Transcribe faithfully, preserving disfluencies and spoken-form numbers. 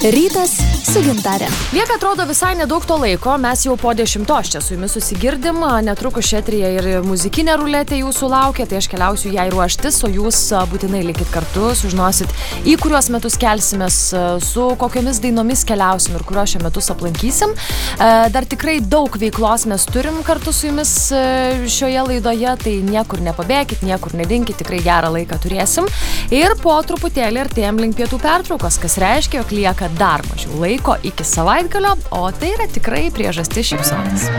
Rytas su Gintare. Lieka atrodo visai nedaug to laiko, mes jau po dešimtos čia su jumis susigirdim, netrukus šetrija ir muzikinė ruletė jūsų laukia, tai aš keliausiu jai ruoštis, o jūs būtinai likit kartu, sužinosit, į kuriuos metus kelsimės, su kokiomis dainomis keliausim ir kuriuos šiuo metus aplankysim. Dar tikrai daug veiklos mes turim kartu su jumis šioje laidoje, tai niekur nepabėkit, niekur nedinkit, tikrai gerą laiką turėsim. Ir po truputėlį artėjam link pietų pertraukos, kas reiškia, jog lieka dar mažiau laiko iki savaitgalio, o tai yra tikrai priežastis šypsotis.